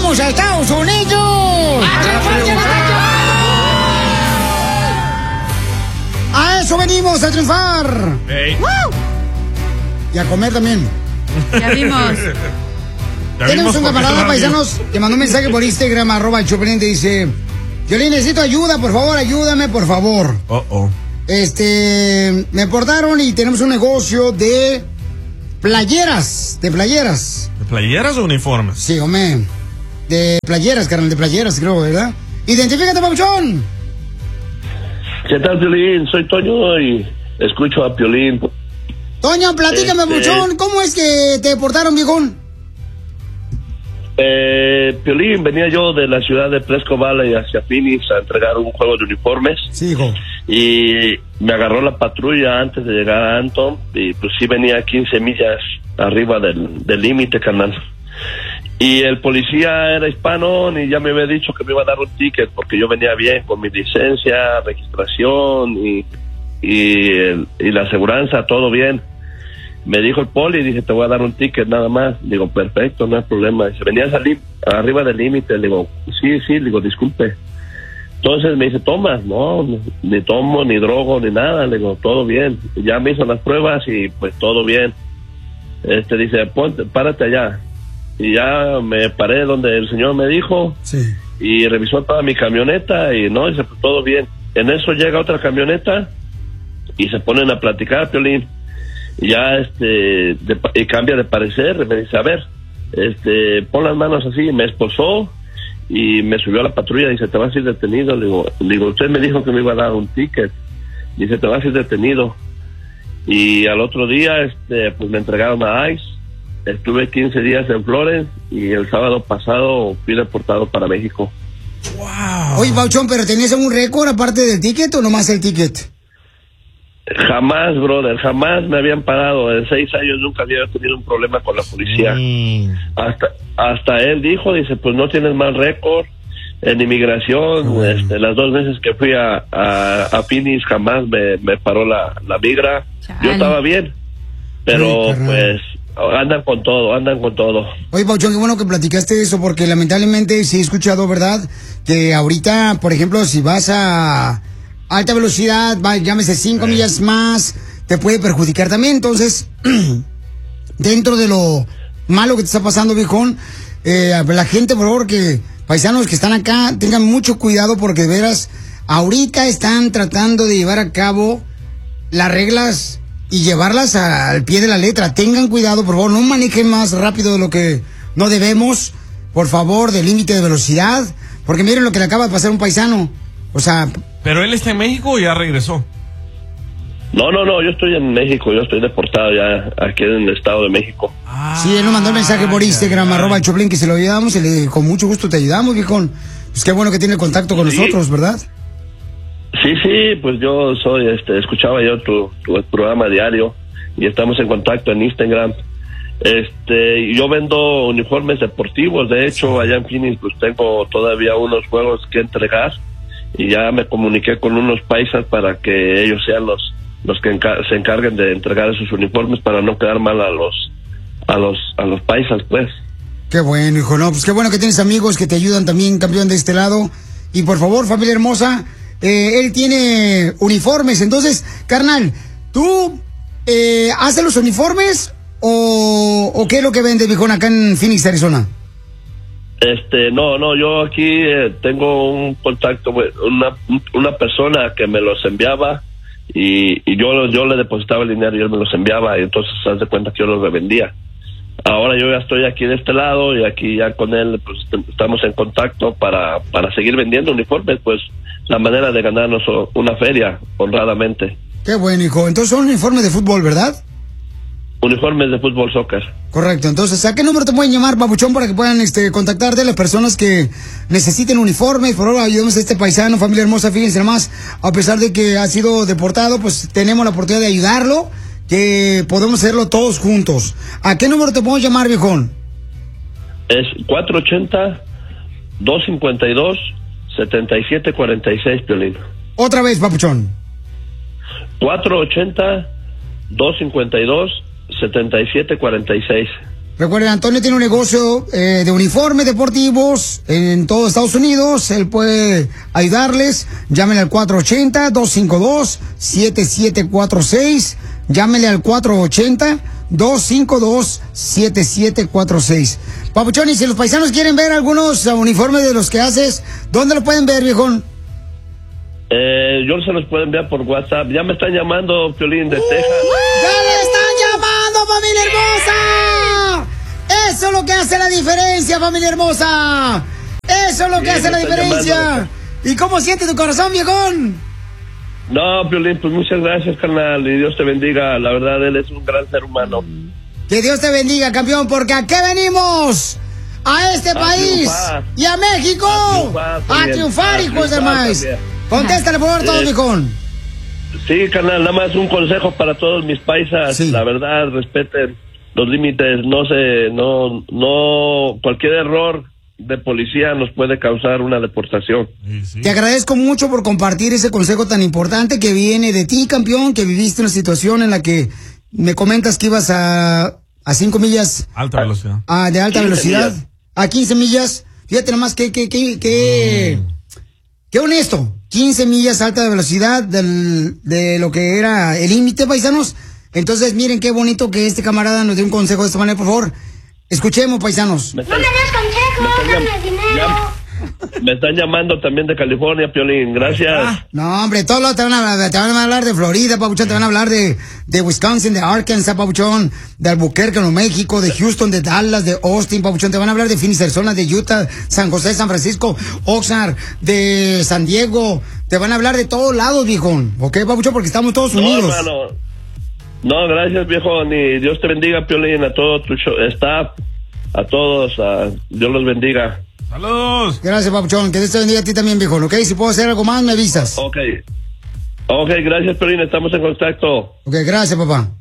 ¡Vamos a Estados Unidos! ¡A eso venimos, a triunfar! Hey. Y a comer también. Ya vimos. Tenemos un camarada, paisanos, que mandó un mensaje por Instagram, @el dice: yo le necesito ayuda, por favor, ayúdame, por favor. Me portaron y tenemos un negocio de playeras. ¿De playeras o uniformes? Sí, hombre. De playeras, carnal, de playeras, creo, ¿verdad? Identifícate, papuchón. ¿Qué tal, Piolín? Soy Toño y escucho a Piolín. Toño, platícame, papuchón, ¿cómo es que te portaron, viejón? Piolín, venía yo de la ciudad de Fresco Valley hacia Phoenix a entregar un juego de uniformes. Sí, hijo. Y me agarró la patrulla antes de llegar a Anton y pues sí venía 15 millas arriba del límite, carnal. Y el policía era hispano y ya me había dicho que me iba a dar un ticket porque yo venía bien con mi licencia, registración y la aseguranza, todo bien. Me dijo el poli, dice, te voy a dar un ticket nada más. Digo, perfecto, no hay problema. Dice, venías arriba del límite. Le digo, sí, le digo, disculpe. Entonces me dice, ¿tomas? No, ni tomo, ni drogo, ni nada. Le digo, todo bien. Ya me hizo las pruebas y pues todo bien. Dice, párate allá. Y ya me paré donde el señor me dijo. Sí. Y revisó toda mi camioneta y no, dice, pues todo bien. En eso llega otra camioneta y se ponen a platicar, Piolín. Y ya y cambia de parecer, me dice, a ver, pon las manos así, me esposó y me subió a la patrulla, dice, te vas a ir detenido. Le digo, usted me dijo que me iba a dar un ticket. Dice, te vas a ir detenido. Y al otro día, pues me entregaron a ICE. Estuve 15 días en Florence y el sábado pasado fui deportado para México. Wow. Oye, Pauchón, ¿pero tenías algún récord aparte del ticket o nomás el ticket? Jamás, brother, jamás me habían parado. En 6 años nunca había tenido un problema con la policía. Hasta él dijo, dice, pues no tienes mal récord en inmigración. Las 2 veces que fui a Phoenix jamás me paró la migra. Chale. Yo estaba bien, pero pues andan con todo. Oye, Pauchón, qué bueno que platicaste eso, porque lamentablemente sí he escuchado, ¿verdad? Que ahorita, por ejemplo, si vas a alta velocidad, llámese 5 millas más, te puede perjudicar también. Entonces, dentro de lo malo que te está pasando, viejón, la gente, por favor, paisanos que están acá, tengan mucho cuidado porque de veras, ahorita están tratando de llevar a cabo las reglas y llevarlas al pie de la letra. Tengan cuidado, por favor, no manejen más rápido de lo que no debemos, por favor, del límite de velocidad, porque miren lo que le acaba de pasar a un paisano. O sea... ¿Pero él está en México o ya regresó? No, yo estoy en México, yo estoy deportado ya aquí en el Estado de México. Sí, él nos mandó un mensaje por Instagram, @Choplin, que se lo ayudamos, y le dije, con mucho gusto te ayudamos, viejón. Pues qué bueno que tiene contacto con nosotros, ¿verdad? Sí, pues yo escuchaba yo tu programa diario y estamos en contacto en Instagram. Yo vendo uniformes deportivos, de hecho, allá en Phoenix pues tengo todavía unos juegos que entregar y ya me comuniqué con unos paisas para que ellos sean los que se encarguen de entregar esos uniformes para no quedar mal a los paisas, pues. Qué bueno, hijo, no, pues qué bueno que tienes amigos que te ayudan también, campeón, de este lado. Y por favor, familia hermosa, él tiene uniformes. Entonces, carnal, ¿tú haces los uniformes o qué es lo que vende, viejón, acá en Phoenix, Arizona? No, yo aquí tengo un contacto, una persona que me los enviaba y yo le depositaba el dinero y él me los enviaba y entonces se hace cuenta que yo los revendía. Ahora yo ya estoy aquí de este lado y aquí ya con él pues estamos en contacto para seguir vendiendo uniformes, pues la manera de ganarnos una feria honradamente. Qué bueno, hijo. Entonces son uniformes de fútbol, ¿verdad? Uniformes de fútbol, soccer. Correcto. Entonces, ¿a qué número te pueden llamar, papuchón, para que puedan contactarte las personas que necesiten uniformes? Por favor, ayudemos a este paisano, familia hermosa. Fíjense nomás, a pesar de que ha sido deportado, pues tenemos la oportunidad de ayudarlo, que podemos hacerlo todos juntos. ¿A qué número te podemos llamar, viejón? Es 480-252-7746, Piolín. Otra vez, papuchón. 480-252-7746. Recuerden, Antonio tiene un negocio de uniformes deportivos en todo Estados Unidos. Él puede ayudarles. Llámenle al 480-252-7746. Llámenle al 480-252-7746. Papuchón, y si los paisanos quieren ver algunos uniformes de los que haces, ¿dónde lo pueden ver, viejón? Yo se los puedo enviar por WhatsApp. Ya me están llamando, Piolín, de Texas. ¡Ya le están llamando, familia hermosa! Eso es lo que hace la diferencia, familia hermosa. Eso es lo que hace la diferencia. ¿Y cómo siente tu corazón, viejón? No, Piolín, pues muchas gracias, carnal, y Dios te bendiga. La verdad, él es un gran ser humano. Que Dios te bendiga, campeón, porque ¿a qué venimos? A este país triunfar. y a México. A triunfar, hijos de maíz. Contéstale, por favor, todo, viejón. Sí, carnal, nada más un consejo para todos mis paisas. Sí. La verdad, respeten los límites. No, cualquier error de policía nos puede causar una deportación. Sí. Te agradezco mucho por compartir ese consejo tan importante que viene de ti, campeón, que viviste una situación en la que me comentas que ibas a 5 millas. Alta velocidad. De alta 15 velocidad. millas. A 15 millas. Fíjate nomás qué honesto. 15 millas alta velocidad de lo que era el límite, paisanos. Entonces, miren qué bonito que este camarada nos dé un consejo de esta manera, por favor. Escuchemos, paisanos. No me des consejos, dame dinero. Me están llamando también de California, Piolín. Gracias. No, hombre, todos los te van a hablar de Florida, papuchón, te van a hablar de Wisconsin, de Arkansas, papuchón, de Albuquerque, Nuevo México, de Houston, de Dallas, de Austin, papuchón, te van a hablar de Phoenix, Arizona, de Utah, San José, San Francisco, Oxnard, de San Diego, te van a hablar de todos lados, viejón, ¿ok, papuchón? Porque estamos todos unidos. No, hermano. No, gracias, viejo, y Dios te bendiga, Piolín, a todo tu staff, a todos, Dios los bendiga. ¡Saludos! Gracias, papuchón, que Dios te bendiga a ti también, viejón, ¿ok? Si puedo hacer algo más, me avisas. Ok, gracias, Piolín, estamos en contacto. Ok, gracias, papá.